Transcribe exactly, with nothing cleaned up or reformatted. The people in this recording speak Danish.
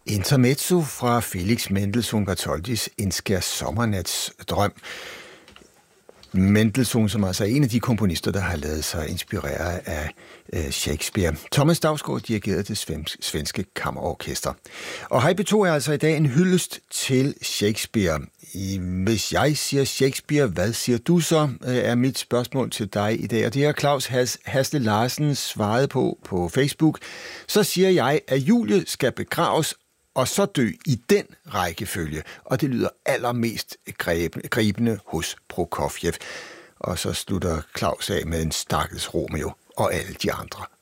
Intermezzo fra Felix Mendelssohn Bartholdis En skær sommernatsdrøm. Mendelssohn, som altså er en af de komponister, der har ladet sig inspirere af øh, Shakespeare. Thomas Dausgaard dirigerede det svenske kammerorkester. Og her betog jeg altså i dag en hyldest til Shakespeare. I, hvis jeg siger Shakespeare, hvad siger du så, er mit spørgsmål til dig i dag. Og det har Claus Has, Hasle Larsen svaret på på Facebook. Så siger jeg, at Julie skal begraves og så dø i den rækkefølge, og det lyder allermest gribende hos Prokofjev. Og så slutter Claus af med en stakkels Romeo og alle de andre